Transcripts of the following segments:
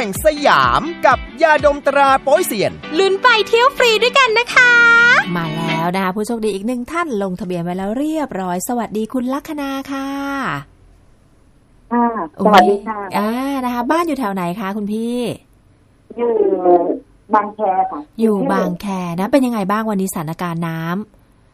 ห่งสยามกับยาดมตราโป๊ยเซียนลุ้นไปเที่ยวฟรีด้วยกันนะคะมาแล้วนะคะผู้โชคดีอีก1ท่านลงทะเบียนไว้แล้วเรียบร้อยสวัสดีคุณลัคนาค่ะสวัสดีค่ะนะคะบ้านอยู่แถวไหนคะคุณพี่อยู่บางแคค่ะอยู่บางแคนะเป็นยังไงบ้างวันนี้สถานการณ์น้ำ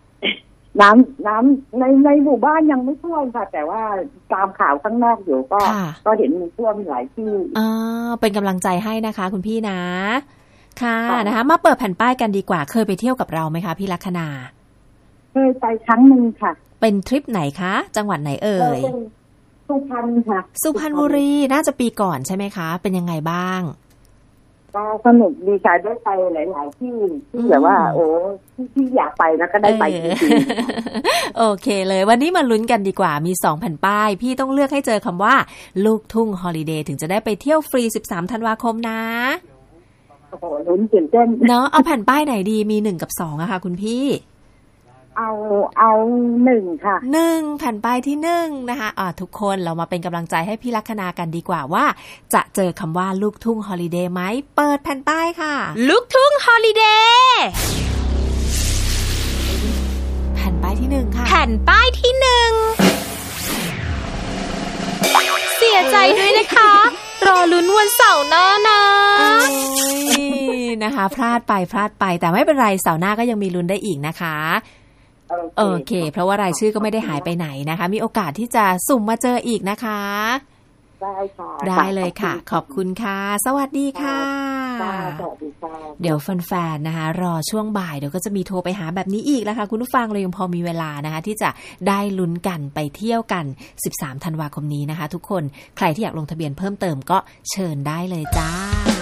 ในหมู่บ้านยังไม่ท่วมค่ะแต่ว่าตามข่าวข้างนอกอยู่ก็เห็นมีท่วมหลายที่เป็นกำลังใจให้นะคะคุณพี่นะค่ะนะคะมาเปิดแผ่นป้ายกันดีกว่าเคยไปเที่ยวกับเราไหมคะพี่ลัคนาเคยไปครั้งนึงค่ะเป็นทริปไหนคะจังหวัดไหนเอ่ยสุพรรณค่ะสุพรรณบุรีน่าจะปีก่อนใช่ไหมคะเป็นยังไงบ้างก็สนุกดีค่ะได้ไปหลายๆที่แบบว่าโอ้ที่อยากไปแล้วก็ได้ไปจริงๆโอเคเลยวันนี้มาลุ้นกันดีกว่ามี2แผ่นป้ายพี่ต้องเลือกให้เจอคำว่าลูกทุ่งฮอลิเดย์ถึงจะได้ไปเที่ยวฟรี13ธันวาคมนะโอ้โหลุ้นตื่นเต้นเนาะเอาแผ่นป้ายไหนดีมี1กับ2อะค่ะคุณพี่เอา1ค่ะ 1แผ่นป้ายที่1นะคะทุกคนเรามาเป็นกำลังใจให้พี่ลัคนากันดีกว่าว่าจะเจอคำว่าลูกทุ่งฮอลิเดย์ไหมเปิดแผ่นป้ายค่ะลูกทุ่งฮอลิเดย์แผ่นป้ายที่1ค่ะแผ่นป้ายที่1เสียใจด้วยนะคะรอลุ้นวันเสาร์หน้านะนะคะพลาดไปแต่ไม่เป็นไรเสาร์หน้าก็ยังมีลุ้นได้อีกนะคะโอเคเพราะว่ารายชื่อก็ไม่ได้หายไปไหนนะคะมีโอกาสที่จะสุ่มมาเจออีกนะคะได้ค่ะได้เลยค่ะขอบคุณค่ะสวัสดีค่ะสวัสดีค่ะเดี๋ยวแฟนๆนะคะรอช่วงบ่ายเดี๋ยวก็จะมีโทรไปหาแบบนี้อีกแล้วค่ะคุณผู้ฟังเลยยังพอมีเวลานะคะที่จะได้ลุ้นกันไปเที่ยวกัน13ธันวาคมนี้นะคะทุกคนใครที่อยากลงทะเบียนเพิ่มเติมก็เชิญได้เลยจ้า